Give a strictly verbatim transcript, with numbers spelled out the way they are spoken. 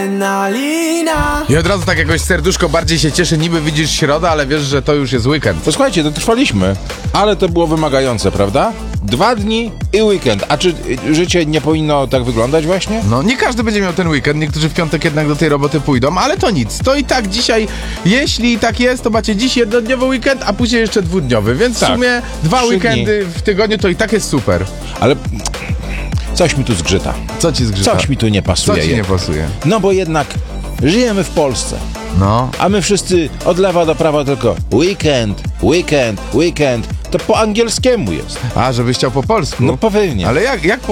I od razu tak jakoś serduszko bardziej się cieszy, niby widzisz środę, ale wiesz, że to już jest weekend. To słuchajcie, dotrwaliśmy, ale to było wymagające, prawda? Dwa dni i weekend. A czy y, życie nie powinno tak wyglądać właśnie? No, nie każdy będzie miał ten weekend, niektórzy w piątek jednak do tej roboty pójdą, ale to nic. To i tak dzisiaj, jeśli tak jest, to macie dziś jednodniowy weekend, a później jeszcze dwudniowy, więc Tak. w sumie dwa Trzy weekendy w tygodniu to i tak jest super. Ale coś mi tu zgrzyta. Co ci zgrzyta? Coś mi tu nie Co pasuje. ci nie pasuje? No bo jednak żyjemy w Polsce, No. a my wszyscy od lewa do prawa tylko weekend, weekend, weekend. To po angielskiemu jest. A, żebyś chciał po polsku? No pewnie. Ale jak, jak po